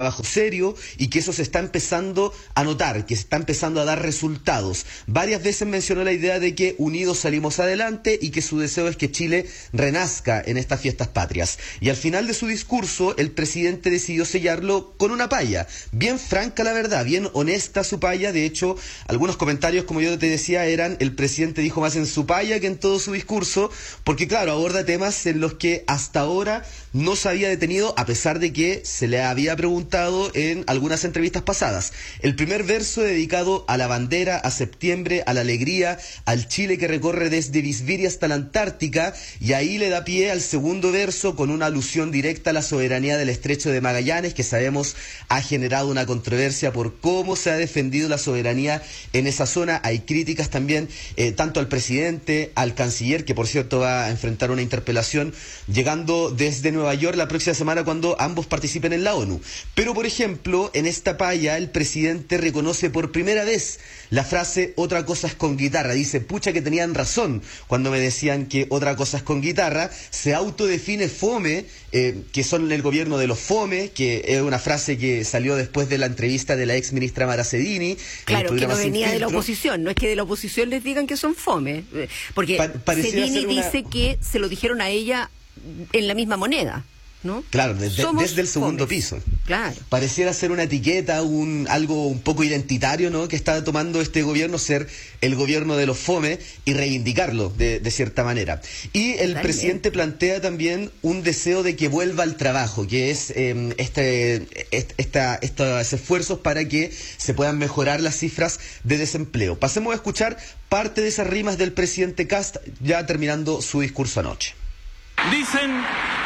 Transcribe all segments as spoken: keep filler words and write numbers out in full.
trabajo serio y que eso se está empezando a notar, que se está empezando a dar resultados. Varias veces mencionó la idea de que unidos salimos adelante y que su deseo es que Chile renazca en estas fiestas patrias. Y al final de su discurso, el presidente decidió sellarlo con una palla, bien franca la verdad, bien honesta su palla. De hecho, algunos comentarios, como yo te decía, eran: el presidente dijo más en su palla que en todo su discurso, porque claro, aborda temas en los que hasta ahora no se había detenido, a pesar de que se le había preguntado en algunas entrevistas pasadas. El primer verso dedicado a la bandera, a septiembre, a la alegría, al Chile que recorre desde Visviri hasta la Antártica, y ahí le da pie al segundo verso con una alusión directa a la soberanía del Estrecho de Magallanes, que sabemos ha generado una controversia por cómo se ha defendido la soberanía en esa zona. Hay críticas también eh, tanto al presidente, al canciller, que por cierto va a enfrentar una interpelación llegando desde Nueva York la próxima semana cuando ambos participen en la ONU. Pero por ejemplo, en esta palla el presidente reconoce por primera vez la frase "otra cosa es con guitarra". Dice: pucha que tenían razón cuando me decían que otra cosa es con guitarra. Se autodefine fome, eh, que son el gobierno de los fome, que es una frase que salió después de la entrevista de la ex ministra Mara Cedini. Claro, que no venía de la oposición, no es que de la oposición les digan que son fome, porque pa Cedini una... dice que se lo dijeron a ella en la misma moneda, ¿no? Claro, desde, desde el segundo fomes. piso. Claro. Pareciera ser una etiqueta, un algo un poco identitario, ¿no?, que está tomando este gobierno, ser el gobierno de los fome y reivindicarlo de, de cierta manera. Y el Totalmente. presidente plantea también un deseo de que vuelva al trabajo, que es eh, este, este, esta, estos esfuerzos para que se puedan mejorar las cifras de desempleo. Pasemos a escuchar parte de esas rimas del presidente Kast, ya terminando su discurso anoche. Dicen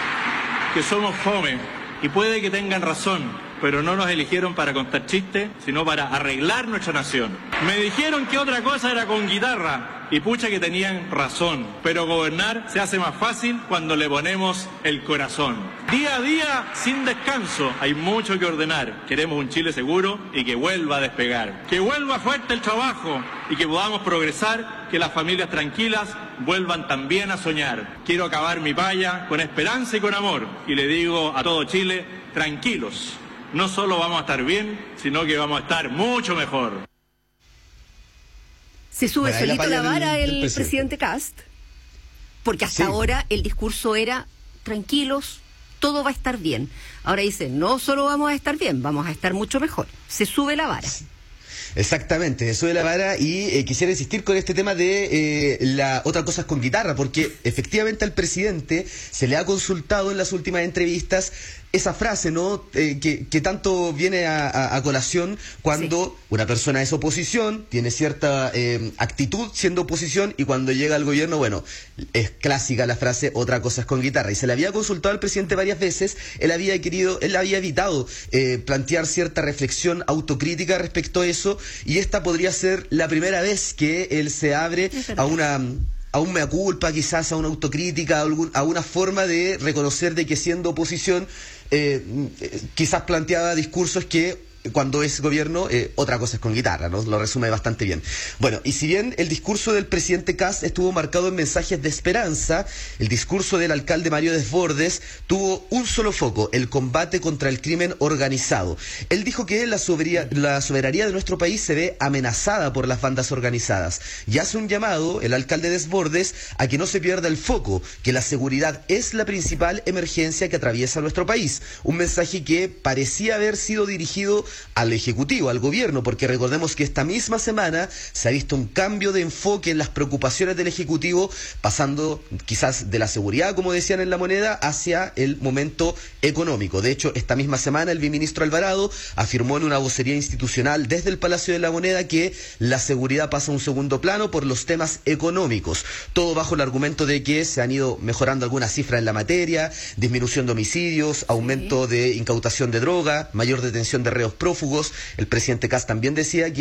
que somos fome, y puede que tengan razón, pero no nos eligieron para contar chistes, sino para arreglar nuestra nación. Me dijeron que otra cosa era con guitarra, y pucha que tenían razón, pero gobernar se hace más fácil cuando le ponemos el corazón. Día a día, sin descanso, hay mucho que ordenar. Queremos un Chile seguro y que vuelva a despegar. Que vuelva fuerte el trabajo y que podamos progresar, que las familias tranquilas vuelvan también a soñar. Quiero acabar mi palla con esperanza y con amor, y le digo a todo Chile: tranquilos, no solo vamos a estar bien, sino que vamos a estar mucho mejor. Se sube bueno, solito la, la vara del, el del presidente Kast, porque hasta sí. ahora el discurso era: tranquilos, todo va a estar bien. Ahora dice: no solo vamos a estar bien, vamos a estar mucho mejor. Se sube la vara. Sí. Exactamente, eso de la vara. Y eh, quisiera insistir con este tema de eh, la otra cosa es con guitarra, porque efectivamente al presidente se le ha consultado en las últimas entrevistas esa frase, ¿no?, eh, que, que tanto viene a, a, a colación cuando sí. una persona es oposición, tiene cierta eh, actitud siendo oposición, y cuando llega al gobierno, bueno, es clásica la frase "otra cosa es con guitarra". Y se le había consultado al presidente varias veces. Él había querido, él había evitado eh, plantear cierta reflexión autocrítica respecto a eso, y esta podría ser la primera vez que él se abre a una... a un mea culpa, quizás a una autocrítica, a, algún, a una forma de reconocer de que siendo oposición eh, quizás planteaba discursos que cuando es gobierno, eh, otra cosa es con guitarra, ¿no? Lo resume bastante bien. Bueno, y si bien el discurso del presidente Kast estuvo marcado en mensajes de esperanza, el discurso del alcalde Mario Desbordes tuvo un solo foco: el combate contra el crimen organizado. Él dijo que la, sobería, la soberanía de nuestro país se ve amenazada por las bandas organizadas, y hace un llamado, el alcalde Desbordes, a que no se pierda el foco, que la seguridad es la principal emergencia que atraviesa nuestro país. Un mensaje que parecía haber sido dirigido al Ejecutivo, al Gobierno, porque recordemos que esta misma semana se ha visto un cambio de enfoque en las preocupaciones del Ejecutivo, pasando quizás de la seguridad, como decían en La Moneda, hacia el momento económico. De hecho, esta misma semana el viceministro Alvarado afirmó en una vocería institucional desde el Palacio de la Moneda que la seguridad pasa a un segundo plano por los temas económicos, todo bajo el argumento de que se han ido mejorando algunas cifras en la materia: disminución de homicidios, aumento de incautación de droga, mayor detención de reos prófugos. El presidente Kast también decía que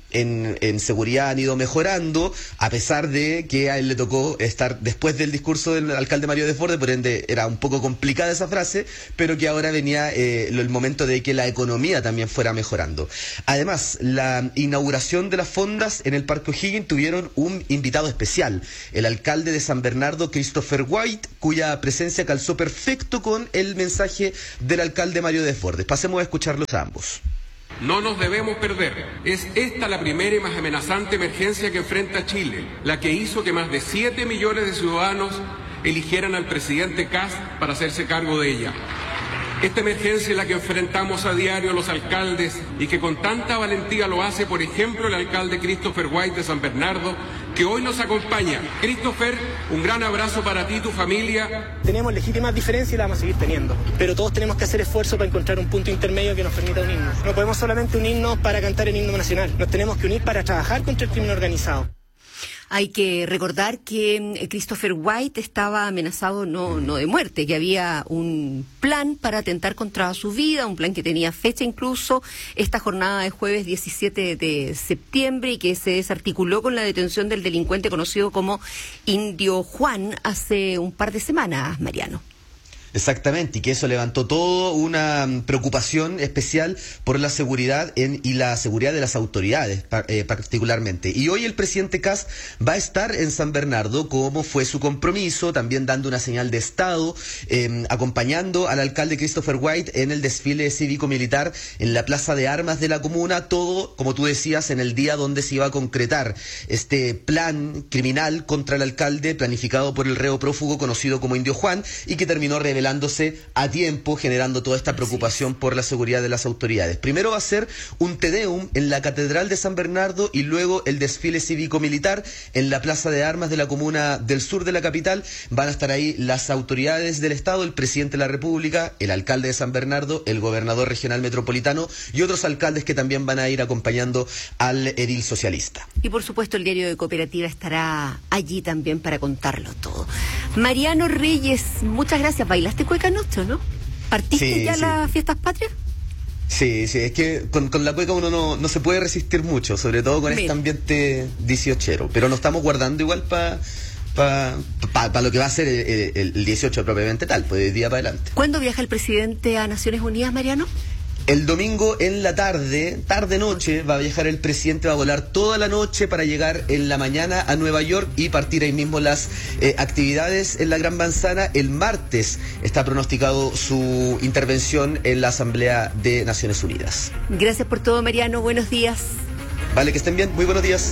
en, en seguridad han ido mejorando, a pesar de que a él le tocó estar después del discurso del alcalde Mario Desbordes, por ende era un poco complicada esa frase, pero que ahora venía eh, el momento de que la economía también fuera mejorando. Además, la inauguración de las fondas en el Parque O'Higgins tuvieron un invitado especial, el alcalde de San Bernardo, Christopher White, cuya presencia calzó perfecto con el mensaje del alcalde Mario Desbordes. Pasemos a escucharlos a ambos. No nos debemos perder. Es esta la primera y más amenazante emergencia que enfrenta Chile, la que hizo que más de siete millones de ciudadanos eligieran al presidente Kast para hacerse cargo de ella. Esta emergencia es la que enfrentamos a diario los alcaldes y que con tanta valentía lo hace, por ejemplo, el alcalde Christopher White de San Bernardo, que hoy nos acompaña. Christopher, un gran abrazo para ti y tu familia. Tenemos legítimas diferencias y las vamos a seguir teniendo, pero todos tenemos que hacer esfuerzo para encontrar un punto intermedio que nos permita unirnos. No podemos solamente unirnos para cantar el himno nacional, nos tenemos que unir para trabajar contra el crimen organizado. Hay que recordar que Christopher White estaba amenazado no, no de muerte, que había un plan para atentar contra su vida, un plan que tenía fecha incluso, esta jornada de jueves diecisiete de septiembre, y que se desarticuló con la detención del delincuente conocido como Indio Juan hace un par de semanas, Mariano. Exactamente, y que eso levantó toda una preocupación especial por la seguridad en, y la seguridad de las autoridades eh, particularmente. Y hoy el presidente Kast va a estar en San Bernardo, como fue su compromiso, también dando una señal de Estado, eh, acompañando al alcalde Christopher White en el desfile cívico-militar en la Plaza de Armas de la comuna, todo, como tú decías, en el día donde se iba a concretar este plan criminal contra el alcalde, planificado por el reo prófugo conocido como Indio Juan, y que terminó revelando a tiempo, generando toda esta preocupación por la seguridad de las autoridades. Primero va a ser un Te Deum en la Catedral de San Bernardo y luego el desfile cívico-militar en la Plaza de Armas de la comuna del sur de la capital. Van a estar ahí las autoridades del Estado, el presidente de la República, el alcalde de San Bernardo, el gobernador regional metropolitano y otros alcaldes que también van a ir acompañando al edil socialista. Y por supuesto el diario de Cooperativa estará allí también para contarlo todo. Mariano Reyes, muchas gracias. ¿Bailaste cueca anoche, no? ¿Partiste sí, ya sí. las fiestas patrias? Sí, sí, es que con, con la cueca uno no, no se puede resistir mucho, sobre todo con Mira. este ambiente dieciochero, pero nos estamos guardando igual para pa, pa, pa lo que va a ser el, el, el dieciocho propiamente tal, pues de día para adelante. ¿Cuándo viaja el presidente a Naciones Unidas, Mariano? El domingo en la tarde, tarde-noche, va a viajar el presidente, va a volar toda la noche para llegar en la mañana a Nueva York y partir ahí mismo las eh, actividades en la Gran Manzana. El martes está pronosticado su intervención en la Asamblea de Naciones Unidas. Gracias por todo, Mariano. Buenos días. Vale, que estén bien. Muy buenos días.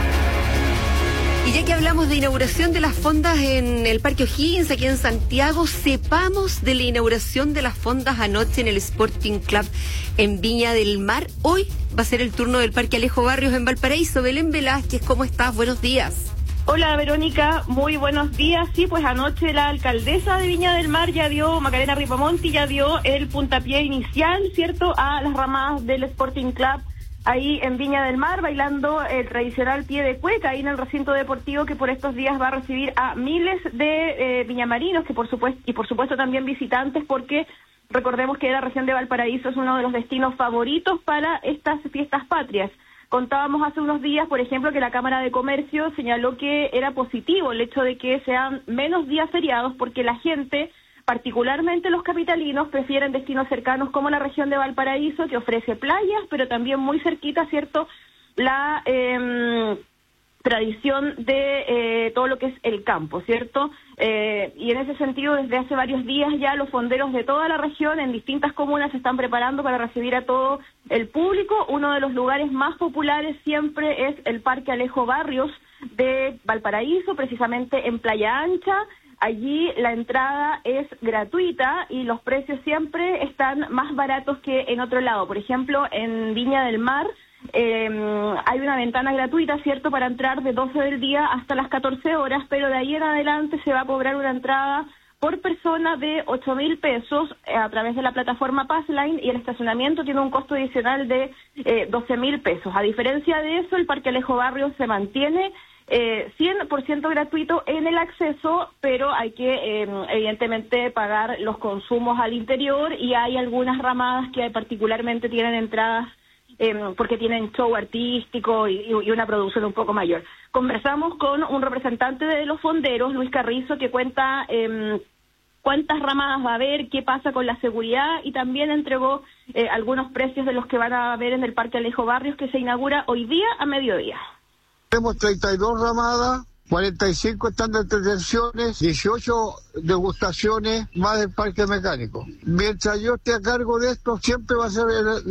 Y ya que hablamos de inauguración de las fondas en el Parque O'Higgins, aquí en Santiago, sepamos de la inauguración de las fondas anoche en el Sporting Club en Viña del Mar. Hoy va a ser el turno del Parque Alejo Barrios en Valparaíso. Belén Velázquez, ¿cómo estás? Buenos días. Hola, Verónica, muy buenos días. Sí, pues anoche la alcaldesa de Viña del Mar ya dio, Macarena Ripamonti, ya dio el puntapié inicial, ¿cierto?, a las ramadas del Sporting Club ahí en Viña del Mar, bailando el tradicional pie de cueca, ahí en el recinto deportivo que por estos días va a recibir a miles de eh, viñamarinos, que por supuesto, y por supuesto también visitantes, porque recordemos que la región de Valparaíso es uno de los destinos favoritos para estas fiestas patrias. Contábamos hace unos días, por ejemplo, que la Cámara de Comercio señaló que era positivo el hecho de que sean menos días feriados, porque la gente, particularmente los capitalinos, prefieren destinos cercanos como la región de Valparaíso, que ofrece playas, pero también muy cerquita, ¿cierto?, la eh, tradición de eh, todo lo que es el campo, ¿cierto? Eh, y en ese sentido, desde hace varios días ya los fonderos de toda la región, en distintas comunas, se están preparando para recibir a todo el público. Uno de los lugares más populares siempre es el Parque Alejo Barrios de Valparaíso, precisamente en Playa Ancha. Allí la entrada es gratuita y los precios siempre están más baratos que en otro lado. Por ejemplo, en Viña del Mar eh, hay una ventana gratuita, ¿cierto?, para entrar de doce del día hasta las catorce horas, pero de ahí en adelante se va a cobrar una entrada por persona de ocho mil pesos eh, a través de la plataforma Passline, y el estacionamiento tiene un costo adicional de eh, doce mil pesos. A diferencia de eso, el Parque Alejo Barrios se mantiene Eh, cien por ciento gratuito en el acceso, pero hay que eh, evidentemente pagar los consumos al interior, y hay algunas ramadas que particularmente tienen entradas eh, porque tienen show artístico y, y una producción un poco mayor. Conversamos con un representante de los fonderos, Luis Carrizo, que cuenta eh, cuántas ramadas va a haber, qué pasa con la seguridad, y también entregó eh, algunos precios de los que van a haber en el Parque Alejo Barrios, que se inaugura hoy día a mediodía. Tenemos treinta y dos ramadas, cuarenta y cinco están de entretenciones, dieciocho degustaciones más del parque mecánico. Mientras yo esté a cargo de esto, siempre va a ser el